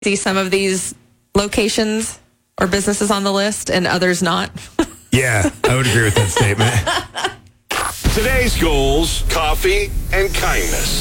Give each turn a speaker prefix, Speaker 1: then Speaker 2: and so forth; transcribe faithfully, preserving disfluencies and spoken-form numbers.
Speaker 1: see some of these locations or businesses on the list and others not.
Speaker 2: Yeah, I would agree with that statement.
Speaker 3: Today's goals, coffee, and kindness.